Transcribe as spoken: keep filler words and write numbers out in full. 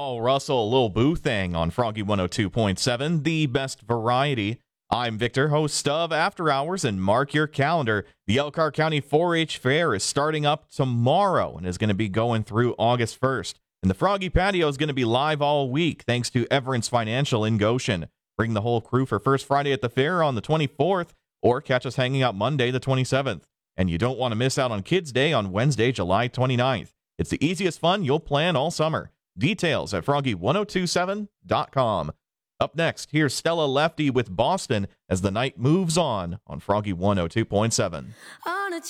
Paul Russell, Lil Boo Thang on Froggy one oh two point seven, the best variety. I'm Victor, host of After Hours, and mark your calendar. The Elkhart County four H Fair is starting up tomorrow and is going to be going through August first. And the Froggy Patio is going to be live all week thanks to Everence Financial in Goshen. Bring the whole crew for First Friday at the Fair on the twenty-fourth, or catch us hanging out Monday the twenty-seventh. And you don't want to miss out on Kids Day on Wednesday, July twenty-ninth. It's the easiest fun you'll plan all summer. Details at froggy ten twenty-seven dot com. Up next, here's Stella Lefty with Boston as the night moves on on Froggy one oh two point seven.